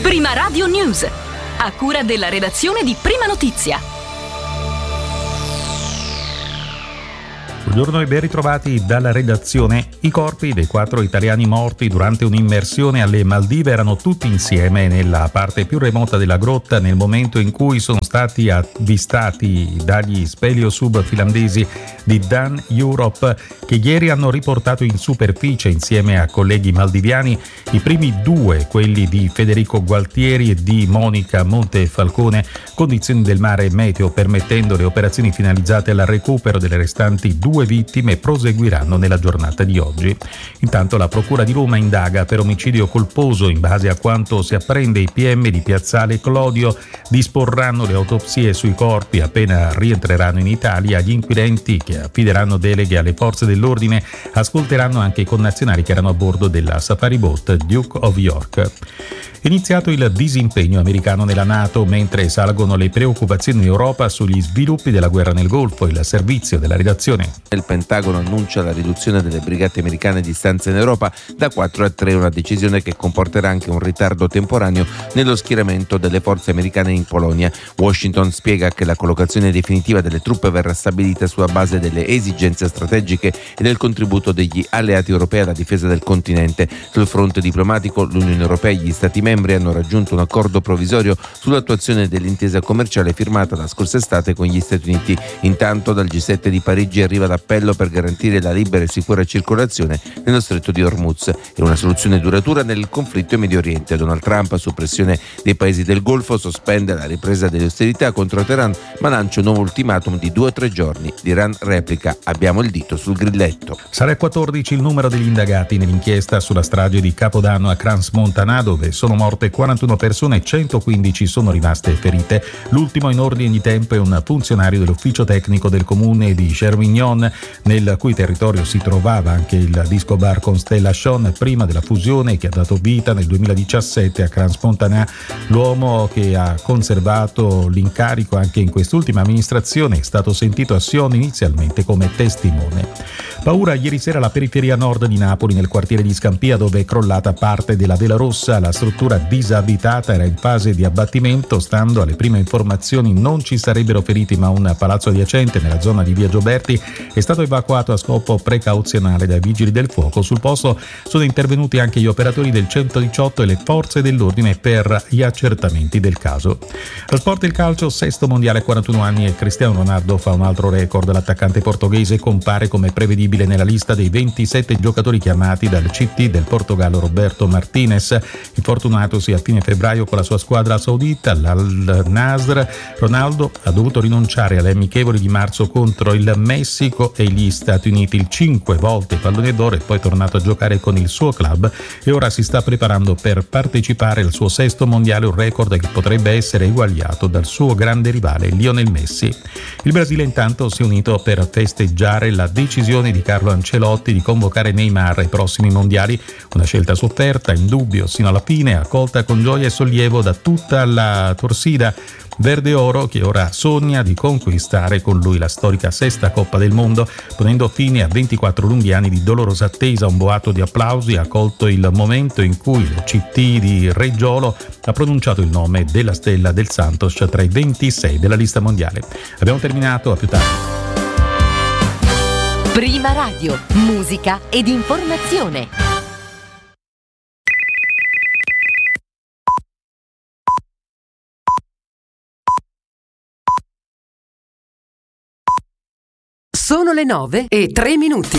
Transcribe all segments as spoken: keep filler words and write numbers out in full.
Prima Radio News, a cura della redazione di Prima Notizia. Buongiorno e ben ritrovati dalla redazione. I corpi dei quattro italiani morti durante un'immersione alle Maldive erano tutti insieme nella parte più remota della grotta nel momento in cui sono stati avvistati dagli speleosub finlandesi di Dan Europe, che ieri hanno riportato in superficie insieme a colleghi maldiviani i primi due, quelli di Federico Gualtieri e di Monica Montefalcone, condizioni del mare meteo permettendo le operazioni finalizzate al recupero delle restanti due vittime proseguiranno nella giornata di oggi. Intanto la Procura di Roma indaga per omicidio colposo. In base a quanto si apprende, i P M di Piazzale Clodio disporranno le autopsie sui corpi appena rientreranno in Italia. Gli inquirenti, che affideranno deleghe alle forze dell'ordine, ascolteranno anche i connazionali che erano a bordo della safari boat Duke of York. Iniziato il disimpegno americano nella NATO mentre salgono le preoccupazioni in Europa sugli sviluppi della guerra nel Golfo. Il servizio della redazione. Il Pentagono annuncia la riduzione delle brigate americane di stanza in Europa da quattro a tre, una decisione che comporterà anche un ritardo temporaneo nello schieramento delle forze americane in Polonia. Washington spiega che la collocazione definitiva delle truppe verrà stabilita sulla base delle esigenze strategiche e del contributo degli alleati europei alla difesa del continente. Sul fronte diplomatico, l'Unione Europea e gli Stati membri hanno raggiunto un accordo provvisorio sull'attuazione dell'intesa commerciale firmata la scorsa estate con gli Stati Uniti. Intanto dal G sette di Parigi arriva l'appello per garantire la libera e sicura circolazione nello stretto di Hormuz e una soluzione duratura nel conflitto in Medio Oriente. Donald Trump, su pressione dei paesi del Golfo, sospende la ripresa delle ostilità contro Teheran, ma lancia un nuovo ultimatum di due o tre giorni. L'Iran replica: abbiamo il dito sul grilletto. Sarà quattordici il numero degli indagati nell'inchiesta sulla strage di Capodanno a Crans-Montana, dove sono morte quarantuno persone e centoquindici sono rimaste ferite. L'ultimo in ordine di tempo è un funzionario dell'ufficio tecnico del comune di Chermignon, nel cui territorio si trovava anche il disco bar Constellation prima della fusione che ha dato vita nel duemiladiciassette a Crans-Montana. L'uomo, che ha conservato l'incarico anche in quest'ultima amministrazione, è stato sentito a Sion inizialmente come testimone. Paura ieri sera alla periferia nord di Napoli, nel quartiere di Scampia, dove è crollata parte della Vela Rossa. La struttura disabitata era in fase di abbattimento. Stando alle prime informazioni non ci sarebbero feriti, ma un palazzo adiacente nella zona di via Gioberti è stato evacuato a scopo precauzionale dai vigili del fuoco. Sul posto sono intervenuti anche gli operatori del centodiciotto e le forze dell'ordine per gli accertamenti del caso. Lo sport e il calcio, sesto mondiale a quarantuno anni e Cristiano Ronaldo fa un altro record. L'attaccante portoghese compare come prevedibile nella lista dei ventisette giocatori chiamati dal C T del Portogallo Roberto Martinez, infortunatosi a fine febbraio con la sua squadra saudita, l'Al Nasr. Ronaldo ha dovuto rinunciare alle amichevoli di marzo contro il Messico e gli Stati Uniti, il cinque volte pallone d'oro, e poi è tornato a giocare con il suo club e ora si sta preparando per partecipare al suo sesto mondiale, un record che potrebbe essere eguagliato dal suo grande rivale Lionel Messi. Il Brasile intanto si è unito per festeggiare la decisione di Carlo Ancelotti di convocare Neymar ai prossimi mondiali, una scelta sofferta, in dubbio sino alla fine, accolta con gioia e sollievo da tutta la torsida verde oro, che ora sogna di conquistare con lui la storica sesta Coppa del Mondo, ponendo fine a ventiquattro lunghi anni di dolorosa attesa. Un boato di applausi ha colto il momento in cui il C T di Reggiolo ha pronunciato il nome della stella del Santos tra i ventisei della lista mondiale. Abbiamo terminato, a più tardi. Prima Radio, musica ed informazione. Sono le nove e tre minuti.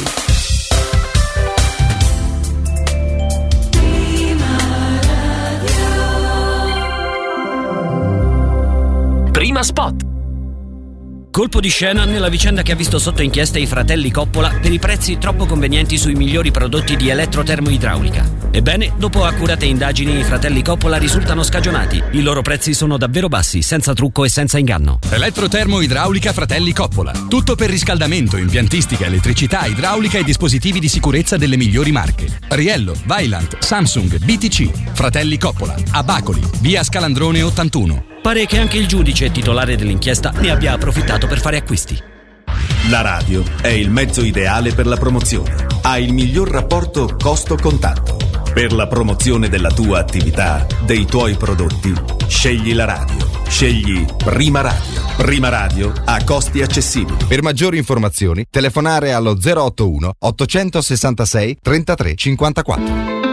Prima Spot. Colpo di scena nella vicenda che ha visto sotto inchiesta i fratelli Coppola per i prezzi troppo convenienti sui migliori prodotti di elettrotermoidraulica. Ebbene, dopo accurate indagini, i fratelli Coppola risultano scagionati. I loro prezzi sono davvero bassi, senza trucco e senza inganno. Elettrotermoidraulica Fratelli Coppola. Tutto per riscaldamento, impiantistica, elettricità, idraulica e dispositivi di sicurezza delle migliori marche. Riello, Vaillant, Samsung, B T C. Fratelli Coppola. A Bacoli, via Scalandrone ottantuno. Pare che anche il giudice titolare dell'inchiesta ne abbia approfittato per fare acquisti. La radio è il mezzo ideale per la promozione. Ha il miglior rapporto costo-contatto. Per la promozione della tua attività, dei tuoi prodotti, scegli la radio. Scegli Prima Radio. Prima Radio a costi accessibili. Per maggiori informazioni, telefonare allo zero otto uno ottocentosessantasei trentatré cinquantaquattro.